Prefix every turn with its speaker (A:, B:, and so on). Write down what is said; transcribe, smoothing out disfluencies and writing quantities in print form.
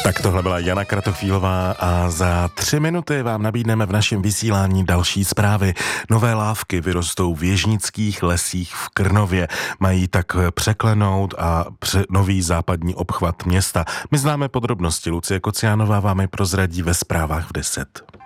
A: Tak tohle byla Jana Kratochvílová a za 3 minuty vám nabídneme v našem vysílání další zprávy. Nové lávky vyrostou v Ježnických lesích v Krnově. Mají tak překlenout a nový západní obchvat města. My známe podrobnosti. Lucie Kociánová vám je prozradí ve zprávách v 10.